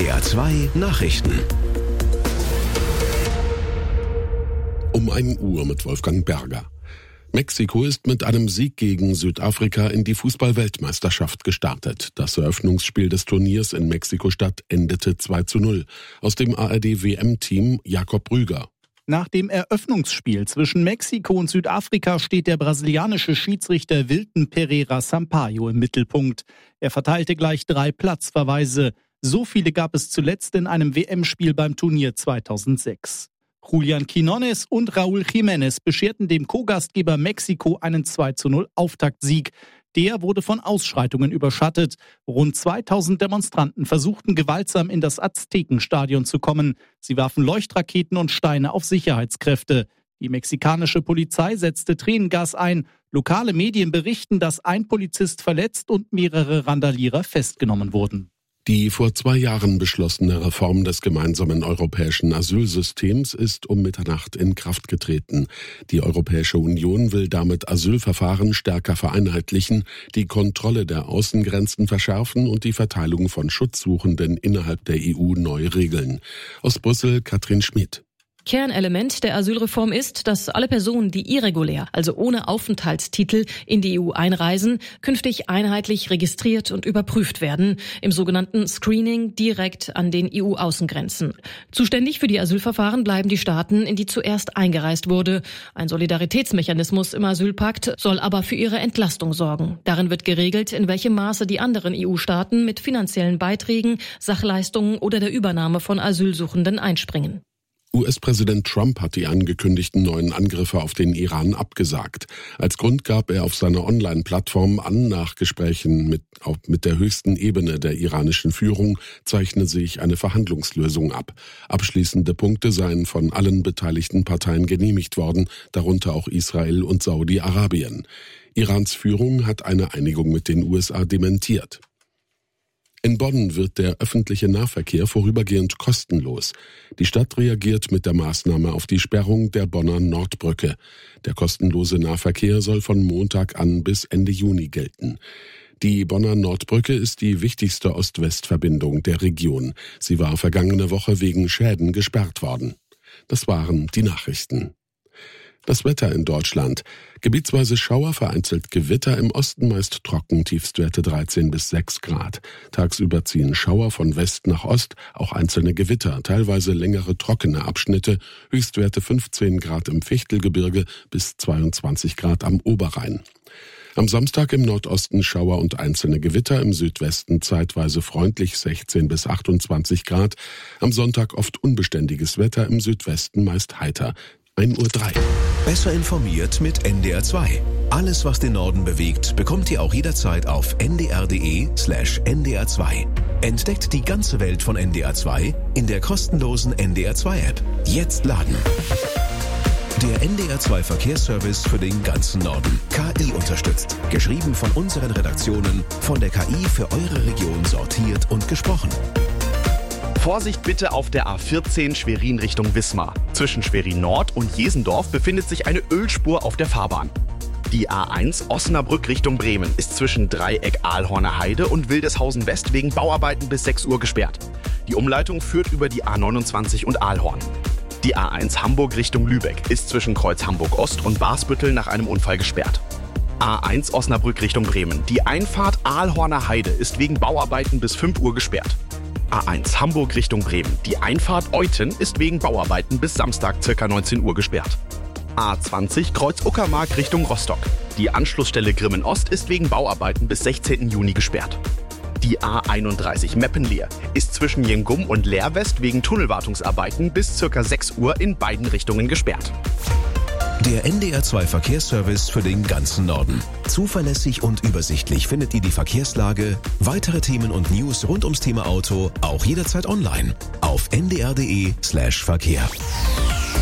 NDR 2 Nachrichten. Um 1 Uhr mit Wolfgang Berger. Mexiko ist mit einem Sieg gegen Südafrika in die Fußball-Weltmeisterschaft gestartet. Das Eröffnungsspiel des Turniers in Mexiko-Stadt endete 2:0. Aus dem ARD-WM-Team Jakob Rüger. Nach dem Eröffnungsspiel zwischen Mexiko und Südafrika steht der brasilianische Schiedsrichter Wilton Pereira Sampaio im Mittelpunkt. Er verteilte gleich 3 Platzverweise. So viele gab es zuletzt in einem WM-Spiel beim Turnier 2006. Julian Quinones und Raúl Jiménez bescherten dem Co-Gastgeber Mexiko einen 2:0 Auftaktsieg. Der wurde von Ausschreitungen überschattet. Rund 2000 Demonstranten versuchten gewaltsam in das Aztekenstadion zu kommen. Sie warfen Leuchtraketen und Steine auf Sicherheitskräfte. Die mexikanische Polizei setzte Tränengas ein. Lokale Medien berichten, dass ein Polizist verletzt und mehrere Randalierer festgenommen wurden. Die vor 2 Jahren beschlossene Reform des gemeinsamen europäischen Asylsystems ist um Mitternacht in Kraft getreten. Die Europäische Union will damit Asylverfahren stärker vereinheitlichen, die Kontrolle der Außengrenzen verschärfen und die Verteilung von Schutzsuchenden innerhalb der EU neu regeln. Aus Brüssel Katrin Schmid. Kernelement der Asylreform ist, dass alle Personen, die irregulär, also ohne Aufenthaltstitel, in die EU einreisen, künftig einheitlich registriert und überprüft werden, im sogenannten Screening direkt an den EU-Außengrenzen. Zuständig für die Asylverfahren bleiben die Staaten, in die zuerst eingereist wurde. Ein Solidaritätsmechanismus im Asylpakt soll aber für ihre Entlastung sorgen. Darin wird geregelt, in welchem Maße die anderen EU-Staaten mit finanziellen Beiträgen, Sachleistungen oder der Übernahme von Asylsuchenden einspringen. US-Präsident Trump hat die angekündigten neuen Angriffe auf den Iran abgesagt. Als Grund gab er auf seiner Online-Plattform an, nach Gesprächen mit der höchsten Ebene der iranischen Führung zeichne sich eine Verhandlungslösung ab. Abschließende Punkte seien von allen beteiligten Parteien genehmigt worden, darunter auch Israel und Saudi-Arabien. Irans Führung hat eine Einigung mit den USA dementiert. In Bonn wird der öffentliche Nahverkehr vorübergehend kostenlos. Die Stadt reagiert mit der Maßnahme auf die Sperrung der Bonner Nordbrücke. Der kostenlose Nahverkehr soll von Montag an bis Ende Juni gelten. Die Bonner Nordbrücke ist die wichtigste Ost-West-Verbindung der Region. Sie war vergangene Woche wegen Schäden gesperrt worden. Das waren die Nachrichten. Das Wetter in Deutschland. Gebietsweise Schauer, vereinzelt Gewitter, im Osten meist trocken, Tiefstwerte 13 bis 6 Grad. Tagsüber ziehen Schauer von West nach Ost, auch einzelne Gewitter, teilweise längere trockene Abschnitte, Höchstwerte 15 Grad im Fichtelgebirge bis 22 Grad am Oberrhein. Am Samstag im Nordosten Schauer und einzelne Gewitter, im Südwesten zeitweise freundlich 16 bis 28 Grad. Am Sonntag oft unbeständiges Wetter, im Südwesten meist heiter. 1:03 Uhr. Besser informiert mit NDR 2. Alles, was den Norden bewegt, bekommt ihr auch jederzeit auf ndr.de/NDR 2. Entdeckt die ganze Welt von NDR 2 in der kostenlosen NDR 2 App. Jetzt laden. Der NDR 2 Verkehrsservice für den ganzen Norden. KI unterstützt. Geschrieben von unseren Redaktionen, von der KI für eure Region sortiert und gesprochen. Vorsicht bitte auf der A14 Schwerin Richtung Wismar. Zwischen Schwerin Nord und Jesendorf befindet sich eine Ölspur auf der Fahrbahn. Die A1 Osnabrück Richtung Bremen ist zwischen Dreieck Ahlhorner Heide und Wildeshausen West wegen Bauarbeiten bis 6 Uhr gesperrt. Die Umleitung führt über die A29 und Ahlhorn. Die A1 Hamburg Richtung Lübeck ist zwischen Kreuz Hamburg Ost und Barsbüttel nach einem Unfall gesperrt. A1 Osnabrück Richtung Bremen. Die Einfahrt Ahlhorner Heide ist wegen Bauarbeiten bis 5 Uhr gesperrt. A1 Hamburg Richtung Bremen. Die Einfahrt Euthen ist wegen Bauarbeiten bis Samstag ca. 19 Uhr gesperrt. A20 Kreuz Uckermark Richtung Rostock. Die Anschlussstelle Grimmen Ost ist wegen Bauarbeiten bis 16. Juni gesperrt. Die A31 Meppenleer ist zwischen Jengum und Leerwest wegen Tunnelwartungsarbeiten bis ca. 6 Uhr in beiden Richtungen gesperrt. Der NDR 2 Verkehrsservice für den ganzen Norden. Zuverlässig und übersichtlich findet ihr die Verkehrslage, weitere Themen und News rund ums Thema Auto auch jederzeit online auf ndr.de/Verkehr.